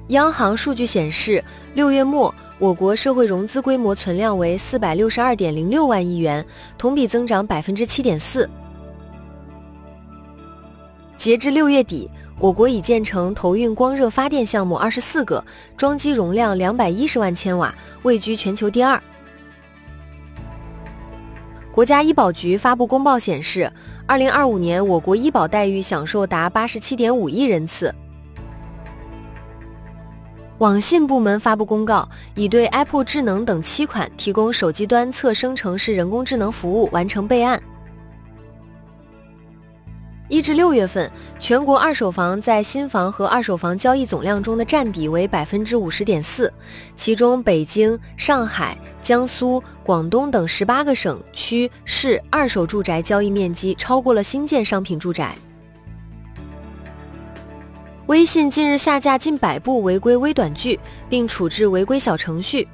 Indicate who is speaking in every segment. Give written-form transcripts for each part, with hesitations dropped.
Speaker 1: 央行数据显示，6月末我国社会融资规模存量为462.06万亿元，同比增长7.4%。截至6月底，我国已建成投运光热发电项目24个，装机容量210万千瓦，位居全球第2。国家医保局发布公报显示，2025年我国医保待遇享受达87.5亿人次。网信部门发布公告，已对 Apple 智能等7款提供手机端侧生成式人工智能服务完成备案。1至6月份，全国二手房在新房和二手房交易总量中的占比为50.4%，其中北京、上海、江苏、广东等18个省区市二手住宅交易面积超过了新建商品住宅。微信近日下架近100部违规微短剧，并处置违规小程序。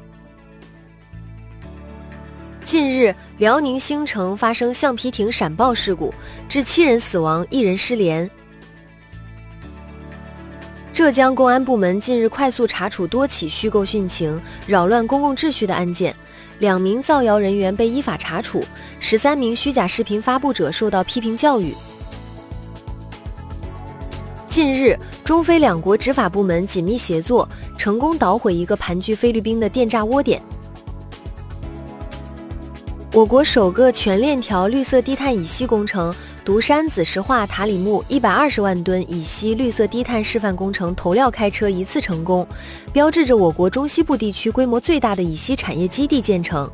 Speaker 1: 近日，辽宁兴城发生橡皮艇闪爆事故，致7人死亡，1人失联。浙江公安部门近日快速查处多起虚构殉情、扰乱公共秩序的案件，2名造谣人员被依法查处，13名虚假视频发布者受到批评教育。近日，中非两国执法部门紧密协作，成功捣毁一个盘踞菲律宾的电诈窝点。我国首个全链条绿色低碳乙烯工程独山子石化塔里木120万吨乙烯绿色低碳示范工程投料开车一次成功，标志着我国中西部地区规模最大的乙烯产业基地建成。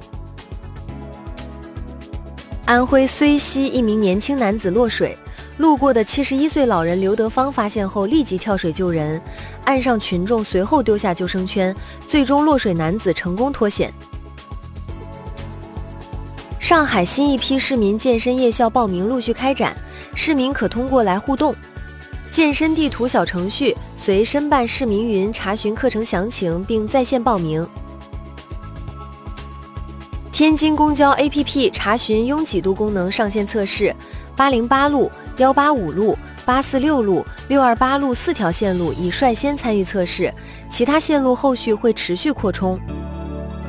Speaker 1: 安徽睢溪一名年轻男子落水，路过的71岁老人刘德芳发现后立即跳水救人，岸上群众随后丢下救生圈，最终落水男子成功脱险。上海新一批市民健身夜校报名陆续开展，市民可通过来互动健身地图小程序随申办市民云查询课程详情并在线报名。天津公交 APP 查询拥挤度功能上线测试，808路、185路、846路、628路4条线路已率先参与测试，其他线路后续会持续扩充。